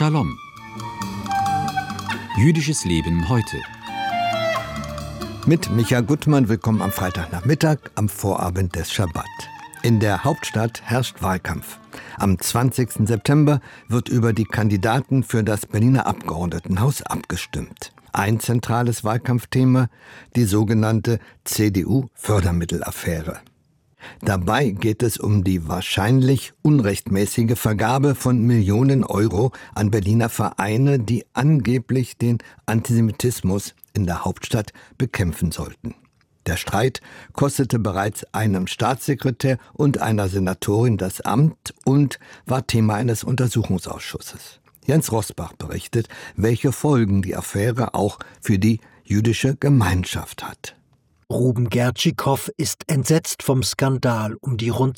Shalom. Jüdisches Leben heute. Mit Micha Gutmann, willkommen am Freitagnachmittag, am Vorabend des Schabbat. In der Hauptstadt herrscht Wahlkampf. Am 20. September wird über die Kandidaten für das Berliner Abgeordnetenhaus abgestimmt. Ein zentrales Wahlkampfthema, die sogenannte CDU-Fördermittelaffäre. Dabei geht es um die wahrscheinlich unrechtmäßige Vergabe von Millionen Euro an Berliner Vereine, die angeblich den Antisemitismus in der Hauptstadt bekämpfen sollten. Der Streit kostete bereits einem Staatssekretär und einer Senatorin das Amt und war Thema eines Untersuchungsausschusses. Jens Rosbach berichtet, welche Folgen die Affäre auch für die jüdische Gemeinschaft hat. Ruben Gertschikow ist entsetzt vom Skandal um die rund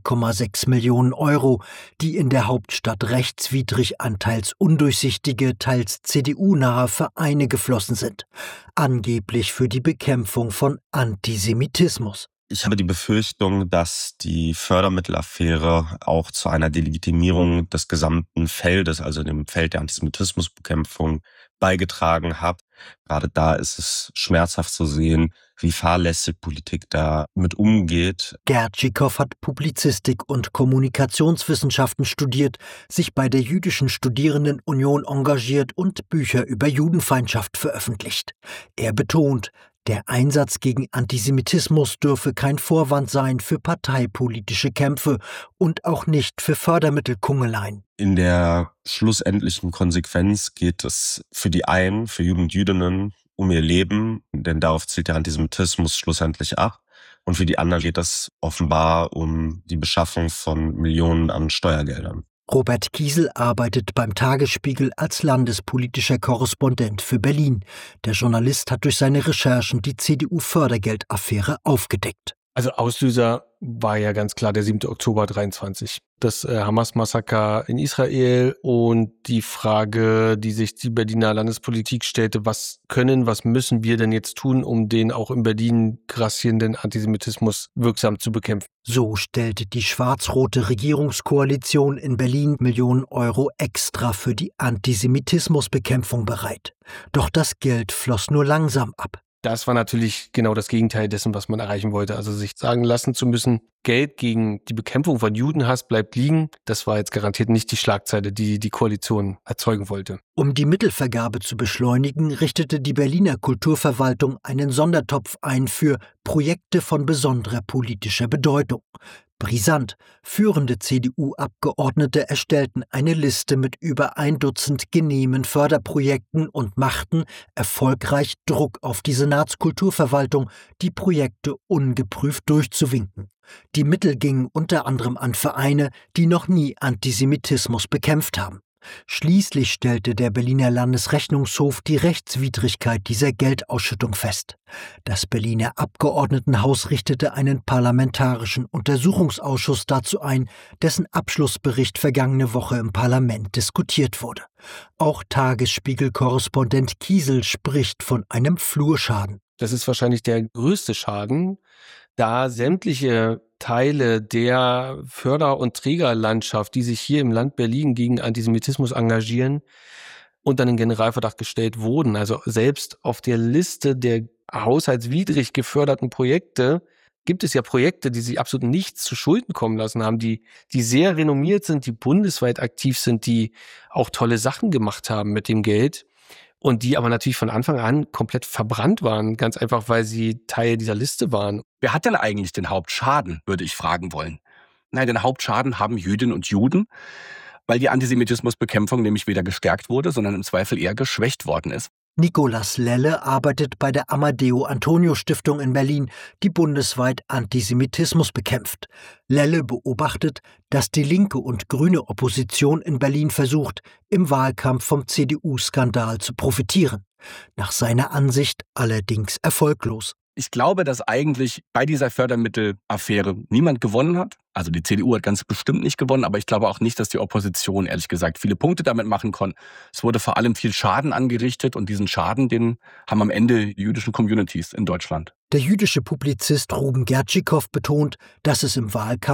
2,6 Millionen Euro, die in der Hauptstadt rechtswidrig an teils undurchsichtige, teils CDU-nahe Vereine geflossen sind. Angeblich für die Bekämpfung von Antisemitismus. Ich habe die Befürchtung, dass die Fördermittelaffäre auch zu einer Delegitimierung des gesamten Feldes, also dem Feld der Antisemitismusbekämpfung, beigetragen hat. Gerade da ist es schmerzhaft zu sehen, wie fahrlässig Politik da mit umgeht. Gertschikow hat Publizistik und Kommunikationswissenschaften studiert, sich bei der Jüdischen Studierendenunion engagiert und Bücher über Judenfeindschaft veröffentlicht. Er betont, der Einsatz gegen Antisemitismus dürfe kein Vorwand sein für parteipolitische Kämpfe und auch nicht für Fördermittelkungeleien. In der schlussendlichen Konsequenz geht es für die einen, für Juden und Jüdinnen, um ihr Leben, denn darauf zielt der Antisemitismus schlussendlich ab. Und für die anderen geht es offenbar um die Beschaffung von Millionen an Steuergeldern. Robert Kiesel arbeitet beim Tagesspiegel als landespolitischer Korrespondent für Berlin. Der Journalist hat durch seine Recherchen die CDU-Fördergeldaffäre aufgedeckt. Also Auslöser war ja ganz klar der 7. Oktober 23. Das Hamas-Massaker in Israel und die Frage, die sich die Berliner Landespolitik stellte, was müssen wir denn jetzt tun, um den auch in Berlin grassierenden Antisemitismus wirksam zu bekämpfen? So stellte die schwarz-rote Regierungskoalition in Berlin Millionen Euro extra für die Antisemitismusbekämpfung bereit. Doch das Geld floss nur langsam ab. Das war natürlich genau das Gegenteil dessen, was man erreichen wollte. Also sich sagen lassen zu müssen, Geld gegen die Bekämpfung von Judenhass bleibt liegen, das war jetzt garantiert nicht die Schlagzeile, die die Koalition erzeugen wollte. Um die Mittelvergabe zu beschleunigen, richtete die Berliner Kulturverwaltung einen Sondertopf ein für Projekte von besonderer politischer Bedeutung. Brisant, führende CDU-Abgeordnete erstellten eine Liste mit über 1 Dutzend genehmen Förderprojekten und machten erfolgreich Druck auf die Senatskulturverwaltung, die Projekte ungeprüft durchzuwinken. Die Mittel gingen unter anderem an Vereine, die noch nie Antisemitismus bekämpft haben. Schließlich stellte der Berliner Landesrechnungshof die Rechtswidrigkeit dieser Geldausschüttung fest. Das Berliner Abgeordnetenhaus richtete einen parlamentarischen Untersuchungsausschuss dazu ein, dessen Abschlussbericht vergangene Woche im Parlament diskutiert wurde. Auch Tagesspiegel-Korrespondent Kiesel spricht von einem Flurschaden. Das ist wahrscheinlich der größte Schaden, da sämtliche Teile der Förder- und Trägerlandschaft, die sich hier im Land Berlin gegen Antisemitismus engagieren, unter den Generalverdacht gestellt wurden. Also selbst auf der Liste der haushaltswidrig geförderten Projekte gibt es ja Projekte, die sich absolut nichts zu Schulden kommen lassen haben, die sehr renommiert sind, die bundesweit aktiv sind, die auch tolle Sachen gemacht haben mit dem Geld. Und die aber natürlich von Anfang an komplett verbrannt waren, ganz einfach, weil sie Teil dieser Liste waren. Wer hat denn eigentlich den Hauptschaden, würde ich fragen wollen? Nein, den Hauptschaden haben Jüdinnen und Juden, weil die Antisemitismusbekämpfung nämlich weder gestärkt wurde, sondern im Zweifel eher geschwächt worden ist. Nicolas Lelle arbeitet bei der Amadeo-Antonio-Stiftung in Berlin, die bundesweit Antisemitismus bekämpft. Lelle beobachtet, dass die linke und grüne Opposition in Berlin versucht, im Wahlkampf vom CDU-Skandal zu profitieren. Nach seiner Ansicht allerdings erfolglos. Ich glaube, dass eigentlich bei dieser Fördermittelaffäre niemand gewonnen hat. Also die CDU hat ganz bestimmt nicht gewonnen, aber ich glaube auch nicht, dass die Opposition, ehrlich gesagt, viele Punkte damit machen konnte. Es wurde vor allem viel Schaden angerichtet und diesen Schaden, den haben am Ende die jüdischen Communities in Deutschland. Der jüdische Publizist Ruben Gertschikow betont, dass es im Wahlkampf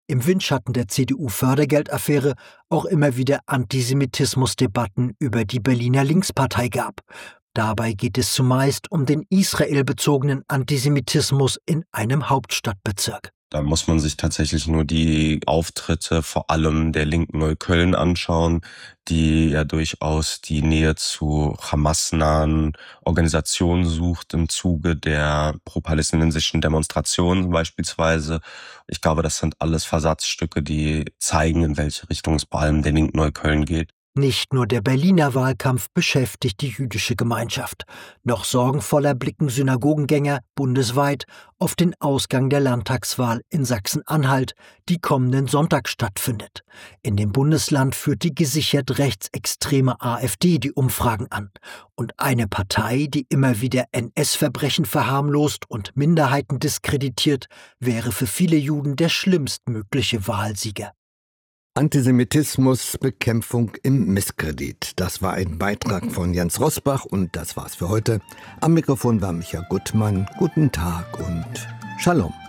im Windschatten der CDU-Fördergeldaffäre auch immer wieder Antisemitismusdebatten über die Berliner Linkspartei gab. Dabei geht es zumeist um den israelbezogenen Antisemitismus in einem Hauptstadtbezirk. Da muss man sich tatsächlich nur die Auftritte vor allem der linken Neukölln anschauen, die ja durchaus die Nähe zu Hamas-nahen Organisationen sucht im Zuge der pro-palästinensischen Demonstrationen beispielsweise. Ich glaube, das sind alles Versatzstücke, die zeigen, in welche Richtung es vor allem der linken Neukölln geht. Nicht nur der Berliner Wahlkampf beschäftigt die jüdische Gemeinschaft. Noch sorgenvoller blicken Synagogengänger bundesweit auf den Ausgang der Landtagswahl in Sachsen-Anhalt, die kommenden Sonntag stattfindet. In dem Bundesland führt die gesichert rechtsextreme AfD die Umfragen an. Und eine Partei, die immer wieder NS-Verbrechen verharmlost und Minderheiten diskreditiert, wäre für viele Juden der schlimmstmögliche Wahlsieger. Antisemitismusbekämpfung im Misskredit. Das war ein Beitrag von Jens Rosbach und das war's für heute. Am Mikrofon war Micha Gutmann. Guten Tag und Shalom.